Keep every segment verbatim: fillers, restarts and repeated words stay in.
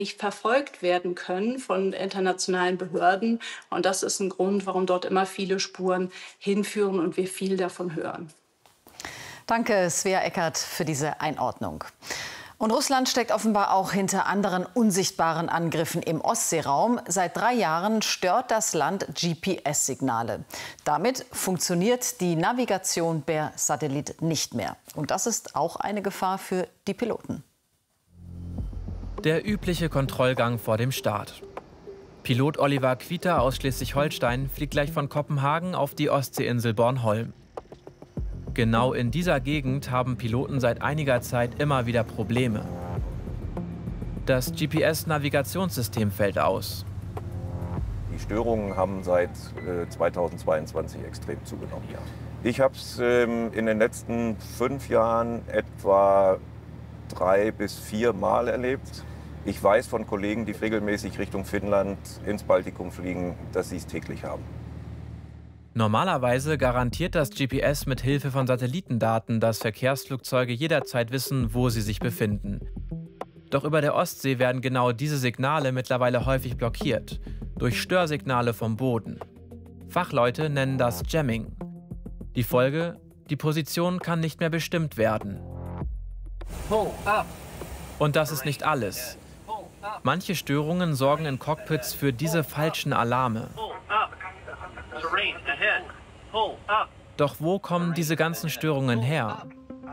nicht verfolgt werden können von internationalen Behörden. Und das ist ein Grund, warum dort immer viele Spuren hinführen und wir viel davon hören. Danke, Svea Eckert, für diese Einordnung. Und Russland steckt offenbar auch hinter anderen unsichtbaren Angriffen im Ostseeraum. Seit drei Jahren stört das Land G P S-Signale. Damit funktioniert die Navigation per Satellit nicht mehr. Und das ist auch eine Gefahr für die Piloten. Der übliche Kontrollgang vor dem Start. Pilot Oliver Quita aus Schleswig-Holstein fliegt gleich von Kopenhagen auf die Ostseeinsel Bornholm. Genau in dieser Gegend haben Piloten seit einiger Zeit immer wieder Probleme. Das G P S-Navigationssystem fällt aus. Die Störungen haben seit äh, zweitausendzweiundzwanzig extrem zugenommen. Ja. Ich habe es ähm, in den letzten fünf Jahren etwa drei bis vier Mal erlebt. Ich weiß von Kollegen, die regelmäßig Richtung Finnland ins Baltikum fliegen, dass sie es täglich haben. Normalerweise garantiert das G P S mit Hilfe von Satellitendaten, dass Verkehrsflugzeuge jederzeit wissen, wo sie sich befinden. Doch über der Ostsee werden genau diese Signale mittlerweile häufig blockiert, durch Störsignale vom Boden. Fachleute nennen das Jamming. Die Folge: Die Position kann nicht mehr bestimmt werden. Und das ist nicht alles. Manche Störungen sorgen in Cockpits für diese falschen Alarme. Doch wo kommen diese ganzen Störungen her?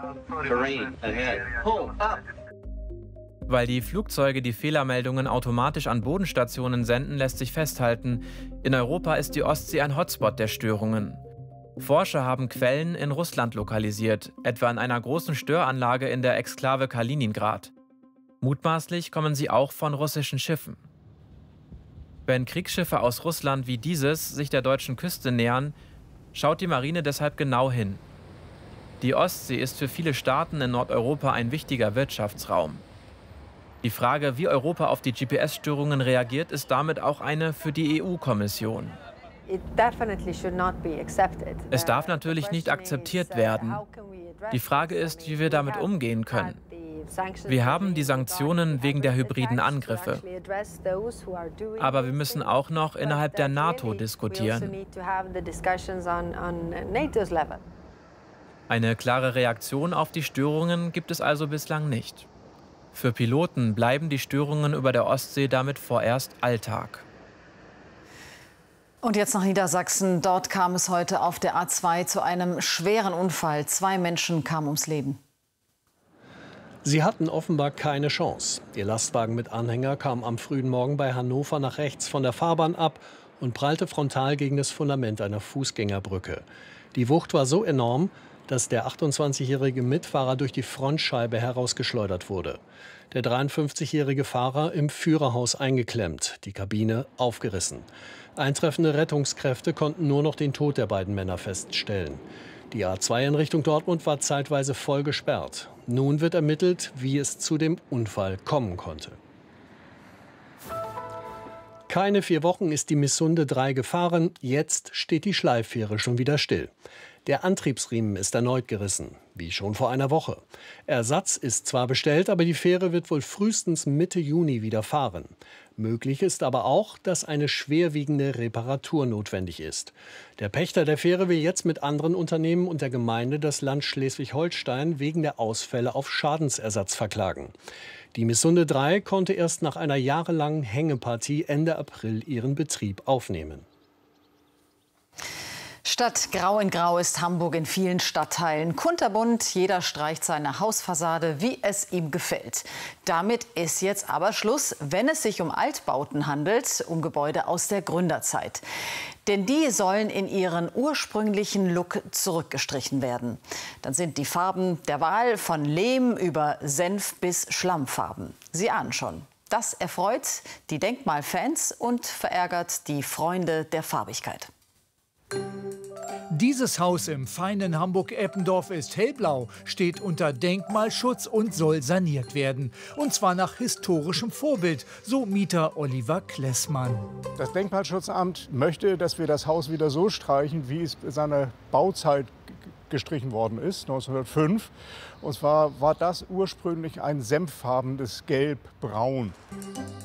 Weil die Flugzeuge die Fehlermeldungen automatisch an Bodenstationen senden, lässt sich festhalten, in Europa ist die Ostsee ein Hotspot der Störungen. Forscher haben Quellen in Russland lokalisiert, etwa in einer großen Störanlage in der Exklave Kaliningrad. Mutmaßlich kommen sie auch von russischen Schiffen. Wenn Kriegsschiffe aus Russland wie dieses sich der deutschen Küste nähern, schaut die Marine deshalb genau hin. Die Ostsee ist für viele Staaten in Nordeuropa ein wichtiger Wirtschaftsraum. Die Frage, wie Europa auf die G P S-Störungen reagiert, ist damit auch eine für die E U-Kommission. Es darf natürlich nicht akzeptiert werden. Die Frage ist, wie wir damit umgehen können. Wir haben die Sanktionen wegen der hybriden Angriffe. Aber wir müssen auch noch innerhalb der NATO diskutieren. Eine klare Reaktion auf die Störungen gibt es also bislang nicht. Für Piloten bleiben die Störungen über der Ostsee damit vorerst Alltag. Und jetzt nach Niedersachsen. Dort kam es heute auf der A zwei zu einem schweren Unfall. Zwei Menschen kamen ums Leben. Sie hatten offenbar keine Chance. Ihr Lastwagen mit Anhänger kam am frühen Morgen bei Hannover nach rechts von der Fahrbahn ab und prallte frontal gegen das Fundament einer Fußgängerbrücke. Die Wucht war so enorm, dass der achtundzwanzigjährige Mitfahrer durch die Frontscheibe herausgeschleudert wurde. Der dreiundfünfzigjährige Fahrer im Führerhaus eingeklemmt, die Kabine aufgerissen. Eintreffende Rettungskräfte konnten nur noch den Tod der beiden Männer feststellen. Die A zwei in Richtung Dortmund war zeitweise voll gesperrt. Nun wird ermittelt, wie es zu dem Unfall kommen konnte. Keine vier Wochen ist die Missunde drei gefahren. Jetzt steht die Schleiffähre schon wieder still. Der Antriebsriemen ist erneut gerissen, wie schon vor einer Woche. Ersatz ist zwar bestellt, aber die Fähre wird wohl frühestens Mitte Juni wieder fahren. Möglich ist aber auch, dass eine schwerwiegende Reparatur notwendig ist. Der Pächter der Fähre will jetzt mit anderen Unternehmen und der Gemeinde das Land Schleswig-Holstein wegen der Ausfälle auf Schadensersatz verklagen. Die Missunde drei konnte erst nach einer jahrelangen Hängepartie Ende April ihren Betrieb aufnehmen. Statt Grau in Grau ist Hamburg in vielen Stadtteilen kunterbunt. Jeder streicht seine Hausfassade, wie es ihm gefällt. Damit ist jetzt aber Schluss, wenn es sich um Altbauten handelt, um Gebäude aus der Gründerzeit. Denn die sollen in ihren ursprünglichen Look zurückgestrichen werden. Dann sind die Farben der Wahl von Lehm über Senf bis Schlammfarben. Sie ahnen schon. Das erfreut die Denkmalfans und verärgert die Freunde der Farbigkeit. Dieses Haus im feinen Hamburg-Eppendorf ist hellblau, steht unter Denkmalschutz und soll saniert werden. Und zwar nach historischem Vorbild, so Mieter Oliver Klessmann. Das Denkmalschutzamt möchte, dass wir das Haus wieder so streichen, wie es seiner Bauzeit gestrichen worden ist, neunzehnhundertfünf. Und zwar war das ursprünglich ein senffarbenes Gelb-Braun.